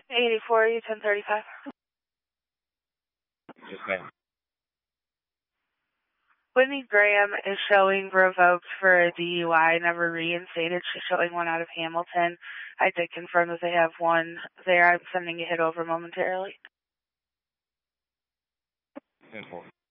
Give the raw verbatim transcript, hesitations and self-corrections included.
eighty-four, U ten thirty-five. Yes, ma'am. Whitney Graham is showing revoked for a D U I, never reinstated. She's showing one out of Hamilton. I did confirm that they have one there. I'm sending a hit over momentarily. ten four.